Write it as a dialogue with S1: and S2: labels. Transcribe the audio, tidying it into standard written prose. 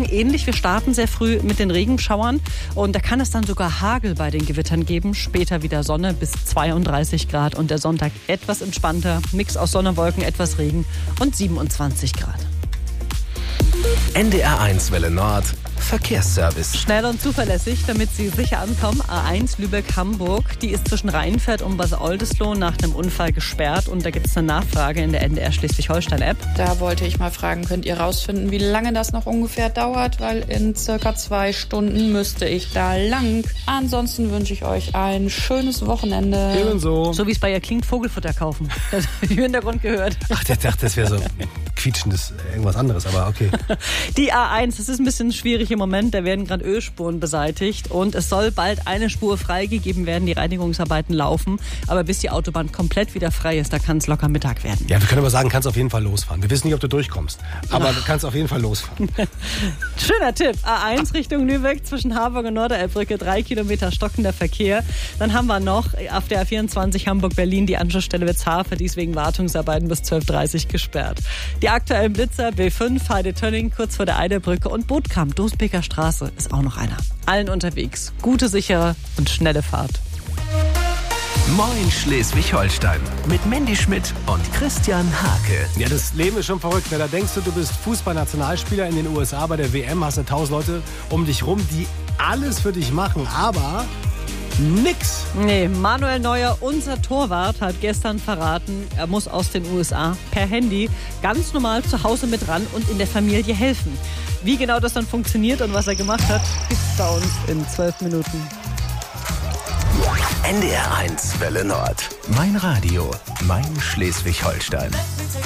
S1: ähnlich. Wir starten sehr früh mit den Regenschauern und da kann es dann sogar Hagel bei den Gewittern geben. Später wieder Sonne bis 32 Grad und der Sonntag etwas entspannter. Mix aus Sonne, Wolken, etwas Regen und 27 Grad.
S2: NDR1 Welle Nord. Verkehrsservice.
S1: Schnell und zuverlässig, damit Sie sicher ankommen. A1 Lübeck-Hamburg, die ist zwischen Rheinfeld und Bad Oldesloe nach einem Unfall gesperrt. Und da gibt es eine Nachfrage in der NDR Schleswig-Holstein-App.
S3: Da wollte ich mal fragen, könnt ihr rausfinden, wie lange das noch ungefähr dauert? Weil in circa 2 Stunden müsste ich da lang. Ansonsten wünsche ich euch ein schönes Wochenende.
S4: Ebenso.
S1: So wie es bei ihr klingt, Vogelfutter kaufen. Das habe ich im Hintergrund gehört.
S4: Ach, der dachte, das wäre so quietschendes irgendwas anderes, aber okay.
S1: Die A1, das ist ein bisschen schwierig im Moment. Da werden gerade Ölspuren beseitigt und es soll bald eine Spur freigegeben werden. Die Reinigungsarbeiten laufen. Aber bis die Autobahn komplett wieder frei ist, da kann es locker Mittag werden.
S4: Ja, wir können aber sagen, kannst auf jeden Fall losfahren. Wir wissen nicht, ob du durchkommst, aber du kannst auf jeden Fall losfahren.
S1: Schöner Tipp. A1 Richtung Lübeck zwischen Harburg und Norderelbbrücke, 3 Kilometer stockender Verkehr. Dann haben wir noch auf der A24 Hamburg-Berlin die Anschlussstelle Witzhafe, die ist wegen Wartungsarbeiten bis 12:30 Uhr gesperrt. Die aktuellen Blitzer B5, Heide-Tönning kurz vor der Eiderbrücke und Bootkamp, Doosbeker Straße ist auch noch einer. Allen unterwegs. Gute, sichere und schnelle Fahrt.
S2: Moin Schleswig-Holstein. Mit Mandy Schmidt und Christian Hake.
S4: Ja, das Leben ist schon verrückt. Ne? Da denkst du bist Fußballnationalspieler in den USA bei der WM, hast 1000 Leute um dich rum, die alles für dich machen, aber nix.
S1: Nee, Manuel Neuer, unser Torwart, hat gestern verraten, er muss aus den USA per Handy ganz normal zu Hause mit ran und in der Familie helfen. Wie genau das dann funktioniert und was er gemacht hat, gibt's bei uns in 12 Minuten.
S2: NDR1 Welle Nord. Mein Radio, mein Schleswig-Holstein.